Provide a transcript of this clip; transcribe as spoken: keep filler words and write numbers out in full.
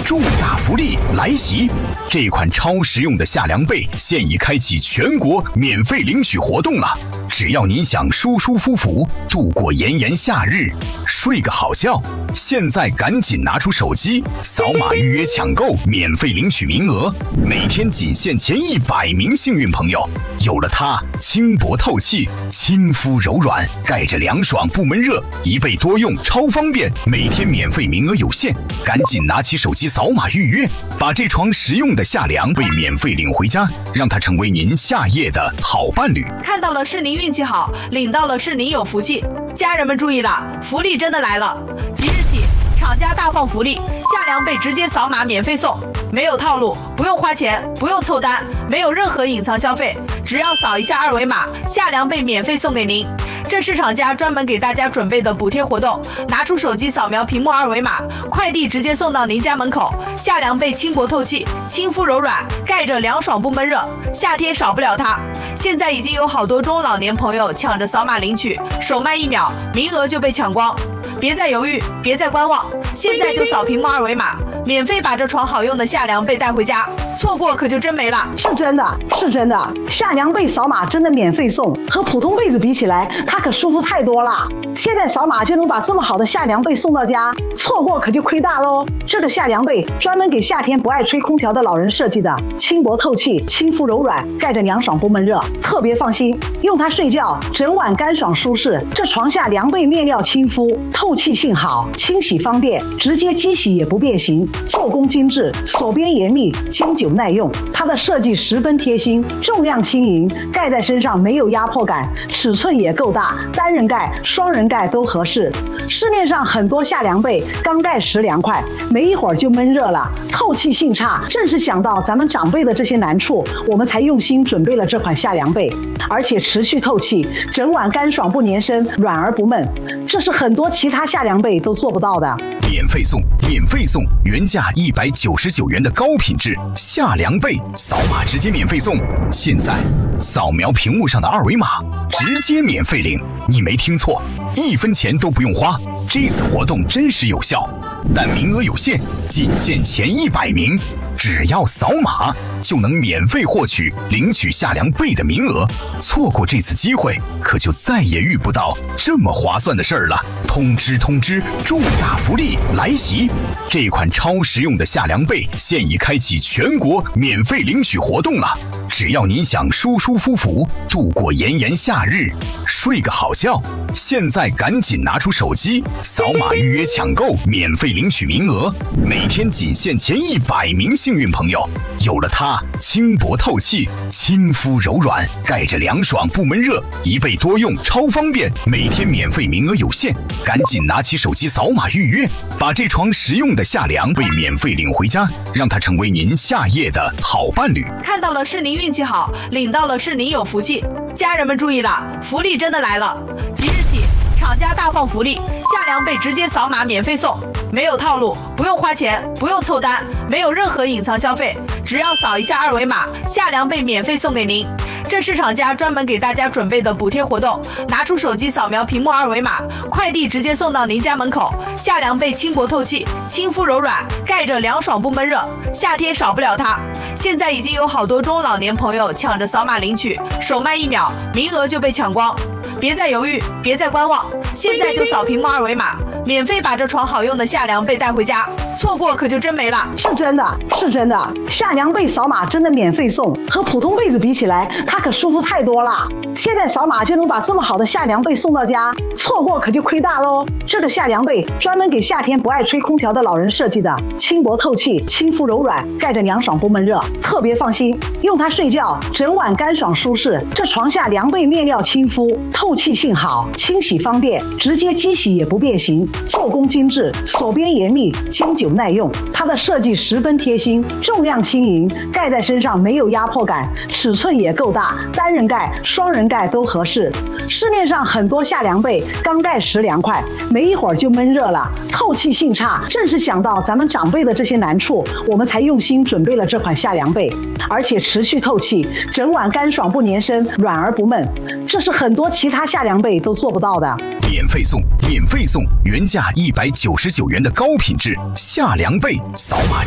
重大福利来袭！这款超实用的夏凉被现已开启全国免费领取活动了。只要您想舒舒服服度过炎炎夏日，睡个好觉，现在赶紧拿出手机，扫码预约抢购，免费领取名额。每天仅限前一百名幸运朋友。有了它，轻薄透气，亲肤柔软，盖着凉爽不闷热，一被多用，超方便。每天免费名额有限，赶紧拿起手机扫码预约，把这床实用的夏凉被免费领回家，让它成为您夏夜的好伴侣。 看到了是您运气好，领到了是您有福气。家人们注意了，福利真的来了！即日起，厂家大放福利，夏凉被直接扫码免费送，没有套路，不用花钱，不用凑单，没有任何隐藏消费，只要扫一下二维码，夏凉被免费送给您。这是厂家专门给大家准备的补贴活动，拿出手机扫描屏幕二维码，快递直接送到您家门口。夏凉被轻薄透气，亲肤柔软，盖着凉爽不闷热，夏天少不了它。现在已经有好多中老年朋友抢着扫码领取，手慢一秒，名额就被抢光。别再犹豫，别再观望，现在就扫屏幕二维码，免费把这床好用的夏凉被带回家，错过可就真没了。 是真的，是真的，夏凉被扫码真的免费送，和普通被子比起来，它可舒服太多了。现在扫码就能把这么好的夏凉被送到家，错过可就亏大喽。这个夏凉被专门给夏天不爱吹空调的老人设计的，轻薄透气，亲肤柔软，盖着凉爽不闷热，特别放心。用它睡觉，整晚干爽舒适。这床下凉被面料亲肤，透气性好，清洗方便，直接机洗也不变形，做工精致，锁边严密，经久耐用。它的设计十分贴心，重量轻盈，盖在身上没有压迫感，尺寸也够大，单人盖、双人盖都合适。市面上很多夏凉被刚盖时凉快，没一会儿就闷热了，透气性差。正是想到咱们长辈的这些难处，我们才用心准备了这款夏凉被，而且持续透气，整晚干爽不粘身，软而不闷，这是很多其他夏凉被都做不到的。 免费送，免费送，原价一百九十九元的高品质夏凉被，扫码直接免费送。现在扫描屏幕上的二维码，直接免费领。你没听错，一分钱都不用花。这次活动真实有效，但名额有限，仅限前一百名。只要扫码就能免费获取领取夏凉被的名额，错过这次机会，可就再也遇不到这么划算的事儿了。通知通知，重大福利来袭！这款超实用的夏凉被现已开启全国免费领取活动了。只要您想舒舒服服度过炎炎夏日，睡个好觉，现在赶紧拿出手机，扫码预约抢购，免费领取名额。每天仅限前一百名幸运朋友。有了它，轻薄透气，亲肤柔软，盖着凉爽不闷热，一被多用，超方便。每天免费名额有限，赶紧拿起手机扫码预约，把这床实用的夏凉被免费领回家，让它成为您夏夜的好伴侣。 看到了是您运气好，领到了是您有福气。家人们注意了，福利真的来了！即日起，厂家大放福利，夏凉被直接扫码免费送，没有套路，不用花钱，不用凑单，没有任何隐藏消费，只要扫一下二维码，夏凉被免费送给您。这是厂家专门给大家准备的补贴活动，拿出手机扫描屏幕二维码，快递直接送到您家门口。夏凉被轻薄透气，亲肤柔软，盖着凉爽不闷热，夏天少不了它。现在已经有好多中老年朋友抢着扫码领取，手慢一秒，名额就被抢光。别再犹豫，别再观望，现在就扫屏幕二维码，免费把这床好用的夏凉被带回家，错过可就真没了。 是真的，是真的，夏凉被扫码真的免费送，和普通被子比起来，它可舒服太多了。现在扫码就能把这么好的夏凉被送到家，错过可就亏大喽。这个夏凉被专门给夏天不爱吹空调的老人设计的，轻薄透气，亲肤柔软，盖着凉爽不闷热，特别放心。用它睡觉，整晚干爽舒适。这床下凉被面料亲肤，透气性好，清洗方便，直接机洗也不变形，做工精致，锁边严密，经久耐用。它的设计十分贴心，重量轻盈，盖在身上没有压迫感，尺寸也够大，单人盖、双人盖都合适。市面上很多夏凉被刚盖时凉快，没一会儿就闷热了，透气性差。正是想到咱们长辈的这些难处，我们才用心准备了这款夏凉被，而且持续透气，整晚干爽不粘身，软而不闷，这是很多其他夏凉被都做不到的。 免费送，免费送，原价一百九十九元的高品质夏凉被，扫码